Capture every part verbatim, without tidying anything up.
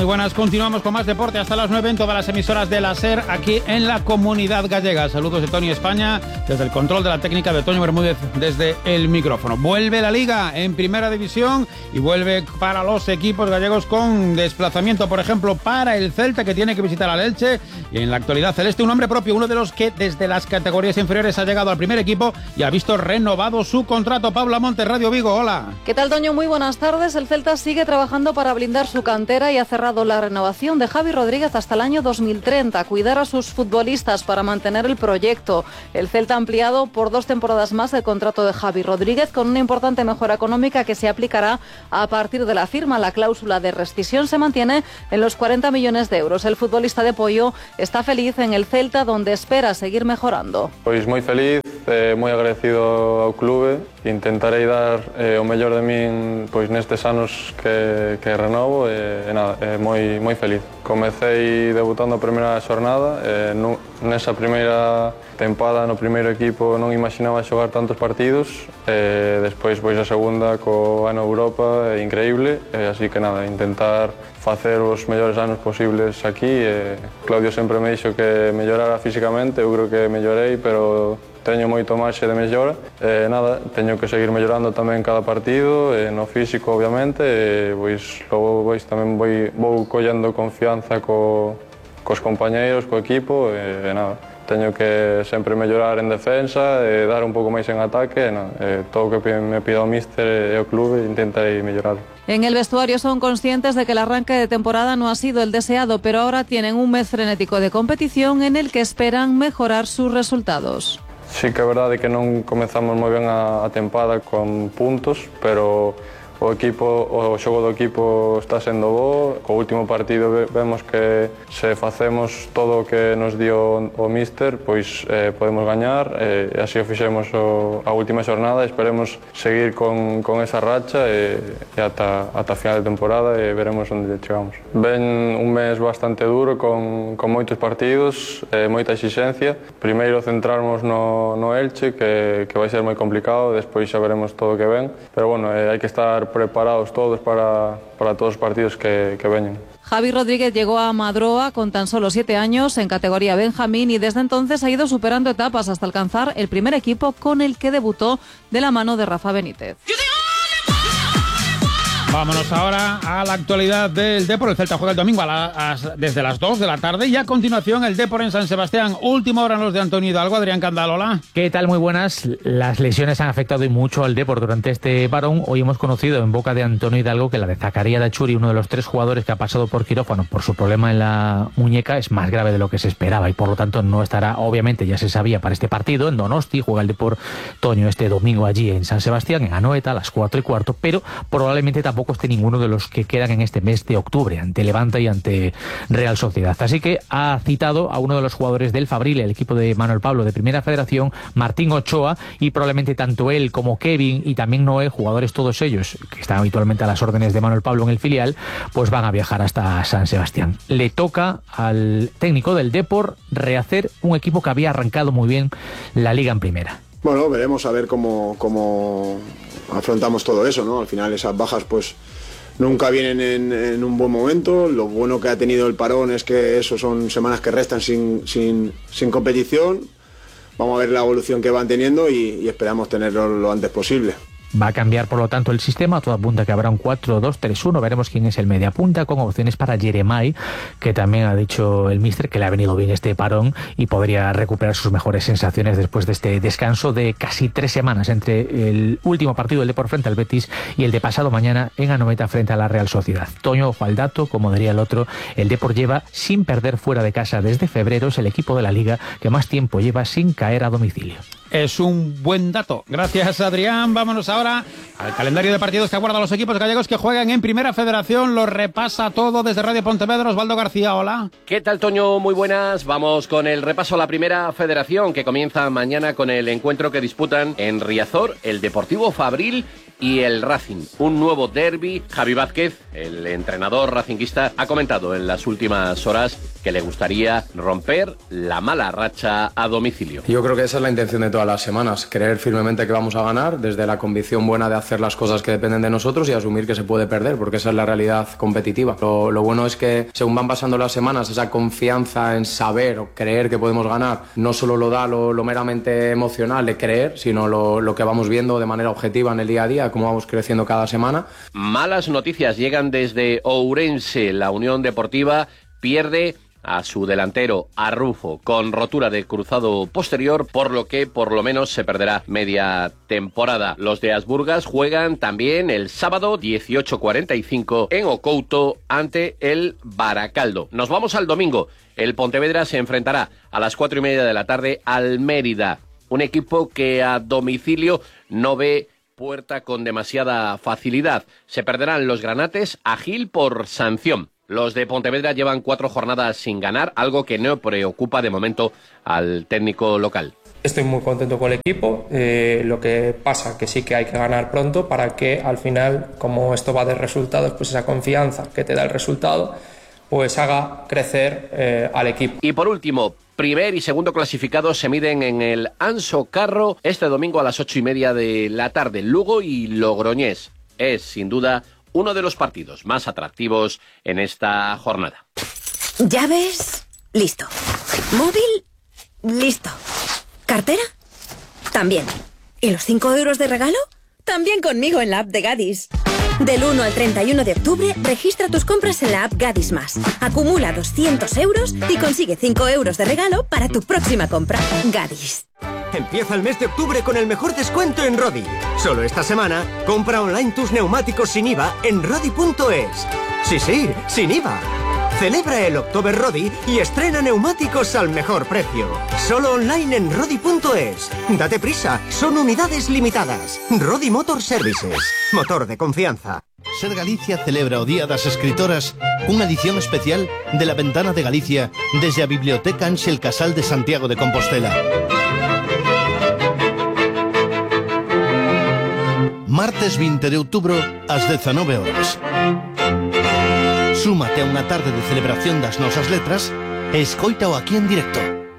Muy buenas, continuamos con más deporte hasta las nueve en todas las emisoras de la SER aquí en la Comunidad Gallega. Saludos de Tony España desde el control de la técnica, de Toño Bermúdez desde el micrófono. Vuelve la Liga en Primera División y vuelve para los equipos gallegos con desplazamiento, por ejemplo, para el Celta, que tiene que visitar al Elche, y en la actualidad celeste un hombre propio, uno de los que desde las categorías inferiores ha llegado al primer equipo y ha visto renovado su contrato. Paula Montes, Radio Vigo, hola. ¿Qué tal, Toño? Muy buenas tardes. El Celta sigue trabajando para blindar su cantera y ha cerrado la renovación de Javi Rodríguez hasta el año dos mil treinta. Cuidar a sus futbolistas para mantener el proyecto. El Celta ha ampliado por dos temporadas más el contrato de Javi Rodríguez con una importante mejora económica que se aplicará a partir de la firma. La cláusula de rescisión se mantiene en los cuarenta millones de euros. El futbolista de Pollo está feliz en el Celta, donde espera seguir mejorando. Pois moi feliz, eh, moi agradecido ao clube. Intentarei dar eh, o mellor de min pois nestes anos que, que renovo e, e nada, eh, moi, moi feliz. Comecei debutando a primeira xornada, eh, no, nesa primeira tempada no primeiro equipo non imaginaba xogar tantos partidos, e despois pois a segunda co ano Europa é increíble, e así que nada, intentar facer os mellores anos posibles aquí. E Claudio sempre me dixo que mellorara físicamente, eu creo que mellorei, pero teño moito marxe de mellora, e nada, teño que seguir mellorando tamén cada partido, e no físico obviamente, e pois logo pois tamén vou, vou collendo confianza co, cos compañeiros, co equipo, e, e nada, teño que sempre mellorar en defensa e dar un pouco máis en ataque, e nada, e todo o que me pida o míster e o clube intentarei mellorar. En el vestuario son conscientes de que el arranque de temporada no ha sido el deseado, pero ahora tienen un mes frenético de competición en el que esperan mejorar sus resultados. Sí que é verdade que non comezamos moi ben a, a tempada con puntos, pero o equipo, o xogo do equipo está sendo bo. Co último partido vemos que se facemos todo o que nos dio o míster, pois eh, podemos gañar, e así o fixemos o, a última xornada. Esperemos seguir con, con esa racha e, e ata, ata final de temporada, e veremos onde chegamos. Ven un mes bastante duro con, con moitos partidos, e moita exigencia. Primeiro centrarmos no, no Elche, que, que vai ser moi complicado, despois xa veremos todo o que ven, pero bueno, eh, hai que estar preparados todos para, para todos los partidos que, que vengan. Javi Rodríguez llegó a Madroa con tan solo siete años en categoría Benjamín y desde entonces ha ido superando etapas hasta alcanzar el primer equipo con el que debutó de la mano de Rafa Benítez. Vámonos ahora a la actualidad del Depor. El Celta juega el domingo a la, a, desde las dos de la tarde y a continuación el Depor en San Sebastián. Última hora en los de Antonio Hidalgo. Adrián Candalola. ¿Qué tal? Muy buenas. Las lesiones han afectado y mucho al Depor durante este parón. Hoy hemos conocido en boca de Antonio Hidalgo que la de Zacarías Dachuri, uno de los tres jugadores que ha pasado por quirófano por su problema en la muñeca, es más grave de lo que se esperaba y por lo tanto no estará, obviamente ya se sabía, para este partido en Donosti. Juega el Depor Toño este domingo allí en San Sebastián, en Anoeta, a las cuatro y cuarto, pero probablemente tampoco esté ninguno de los que quedan en este mes de octubre, ante Levante y ante Real Sociedad. Así que ha citado a uno de los jugadores del Fabril, el equipo de Manuel Pablo de Primera Federación, Martín Ochoa, y probablemente tanto él como Kevin y también Noé, jugadores todos ellos que están habitualmente a las órdenes de Manuel Pablo en el filial, pues van a viajar hasta San Sebastián. Le toca al técnico del Depor rehacer un equipo que había arrancado muy bien la Liga en Primera. Bueno, veremos a ver cómo, cómo afrontamos todo eso, ¿no? Al final esas bajas pues nunca vienen en, en un buen momento. Lo bueno que ha tenido el parón es que eso son semanas que restan sin, sin, sin competición. Vamos a ver la evolución que van teniendo y, y esperamos tenerlo lo antes posible. Va a cambiar, por lo tanto, el sistema. Todo apunta que habrá un cuatro dos tres uno. Veremos quién es el mediapunta, con opciones para Jeremai, que también ha dicho el míster que le ha venido bien este parón y podría recuperar sus mejores sensaciones después de este descanso de casi tres semanas entre el último partido del Depor frente al Betis y el de pasado mañana en Anoeta frente a la Real Sociedad. Toño, ojo al dato, como diría el otro, el Depor lleva sin perder fuera de casa desde febrero. Es el equipo de la Liga que más tiempo lleva sin caer a domicilio. Es un buen dato. Gracias, Adrián. Vámonos ahora al calendario de partidos que aguarda a los equipos gallegos que juegan en Primera Federación. Lo repasa todo desde Radio Pontevedra. Osvaldo García, hola. ¿Qué tal, Toño? Muy buenas. Vamos con el repaso a la Primera Federación, que comienza mañana con el encuentro que disputan en Riazor el Deportivo Fabril y el Racing. Un nuevo derbi. Javi Vázquez, el entrenador racinguista, ha comentado en las últimas horas que le gustaría romper la mala racha a domicilio. Yo creo que esa es la intención de todas las semanas, creer firmemente que vamos a ganar, desde la convicción buena de hacer las cosas que dependen de nosotros y asumir que se puede perder, porque esa es la realidad competitiva. Lo, lo bueno es que según van pasando las semanas, esa confianza en saber o creer que podemos ganar, no solo lo da lo, lo meramente emocional de creer, sino lo, lo que vamos viendo de manera objetiva en el día a día, cómo vamos creciendo cada semana. Malas noticias llegan desde Ourense. La Unión Deportiva pierde a su delantero Arrufo con rotura de cruzado posterior, por lo que por lo menos se perderá media temporada. Los de Asburgas juegan también el sábado dieciocho cuarenta y cinco en Ocouto ante el Baracaldo. Nos vamos al domingo. El Pontevedra se enfrentará a las cuatro y media de la tarde al Mérida, un equipo que a domicilio no ve puerta con demasiada facilidad. Se perderán los granates a Gil por sanción. Los de Pontevedra llevan cuatro jornadas sin ganar, algo que no preocupa de momento al técnico local. Estoy muy contento con el equipo, eh, lo que pasa que sí que hay que ganar pronto para que al final, como esto va de resultados, pues esa confianza que te da el resultado, pues haga crecer eh, al equipo. Y por último, primer y segundo clasificados se miden en el Anso Carro este domingo a las ocho y media de la tarde. Lugo y Logroñés es, sin duda, uno de los partidos más atractivos en esta jornada. ¿Llaves? Listo. ¿Móvil? Listo. ¿Cartera? También. ¿Y los cinco euros de regalo? También conmigo en la app de Gadis. Del uno al treinta y uno de octubre, registra tus compras en la app Gadis Más. Acumula doscientos euros y consigue cinco euros de regalo para tu próxima compra. Gadis. Empieza el mes de octubre con el mejor descuento en Rodi. Solo esta semana, compra online tus neumáticos sin I V A en Rodi punto es. Sí, sí, sin I V A. Celebra el October Rodi y estrena neumáticos al mejor precio. Solo online en Rodi punto es. Date prisa, son unidades limitadas. Rodi Motor Services, motor de confianza. Ser Galicia celebra o Día das Escritoras unha edición especial de La Ventana de Galicia desde a Biblioteca Ángel Casal de Santiago de Compostela. Martes vinte de outubro ás dezanove horas. Súmate a unha tarde de celebración das nosas letras e escoítao aquí en directo.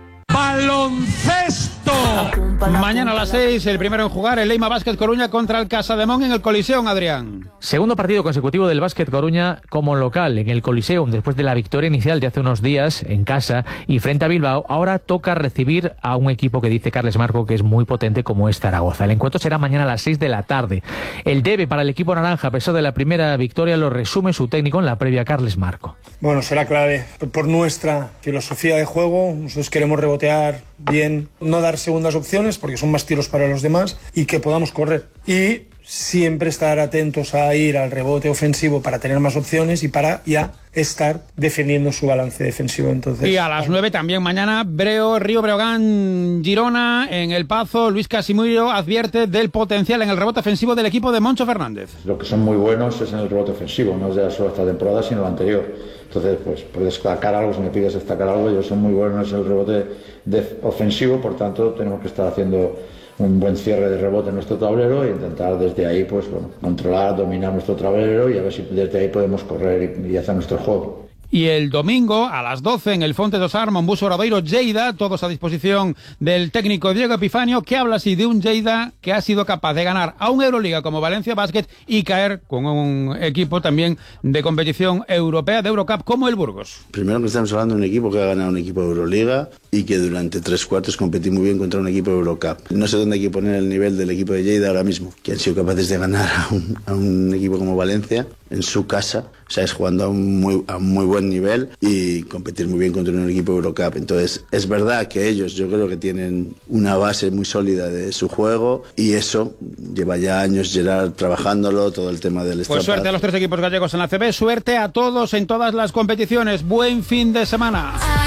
¡Baloncesto! Mañana a las seis, el primero en jugar, el Leima Básquet Coruña contra el Casademón en el Coliseum, Adrián. Segundo partido consecutivo del Básquet Coruña como local en el Coliseum, después de la victoria inicial de hace unos días en casa y frente a Bilbao. Ahora toca recibir a un equipo que dice Carles Marco que es muy potente, como es Zaragoza. El encuentro será mañana a las seis de la tarde. El debe para el equipo naranja, a pesar de la primera victoria, lo resume su técnico en la previa, Carles Marco. Bueno, será clave por nuestra filosofía de juego. Nosotros queremos rebotear bien, no dar segundas opciones porque son más tiros para los demás y que podamos correr. Y siempre estar atentos a ir al rebote ofensivo para tener más opciones y para ya estar defendiendo su balance defensivo. Entonces, y a las nueve también mañana, Breo, Río Breogán, Girona, en El Pazo. Luis Casimiro advierte del potencial en el rebote ofensivo del equipo de Moncho Fernández. Lo que son muy buenos es en el rebote ofensivo, no es ya solo esta temporada, sino la anterior. Entonces, pues, puedes destacar algo, si me pides destacar algo, ellos son muy buenos en el rebote de ofensivo, por tanto, tenemos que estar haciendo un buen cierre de rebote en nuestro tablero e intentar desde ahí, pues, bueno, controlar, dominar nuestro tablero y a ver si desde ahí podemos correr y, y hacer nuestro juego. Y el domingo a las doce en el Fonte dos Armas, Monbuso Obradoiro, Lleida, todos a disposición del técnico Diego Epifanio, que habla así de un Lleida que ha sido capaz de ganar a un Euroliga como Valencia Basket y caer con un equipo también de competición europea, de Eurocup, como el Burgos. Primero que estamos hablando de un equipo que ha ganado un equipo de Euroliga y que durante tres cuartos competí muy bien contra un equipo de Eurocup. No sé dónde hay que poner el nivel del equipo de Lleida ahora mismo, que han sido capaces de ganar a un, a un equipo como Valencia en su casa, o sea, es jugando a un muy, a un muy buen nivel y competir muy bien contra un equipo Eurocup. Entonces, es verdad que ellos, yo creo que tienen una base muy sólida de su juego y eso lleva ya años Gerard trabajándolo, todo el tema del Pues suerte a los tres equipos gallegos en la A C B, suerte a todos en todas las competiciones. Buen fin de semana.